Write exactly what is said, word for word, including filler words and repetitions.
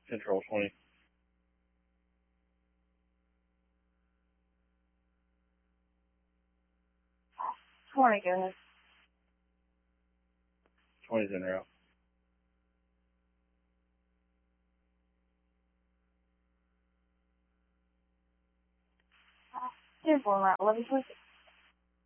Control twenty. twenty, go ahead. twenty's in route. ten four, route eleven twenty-six.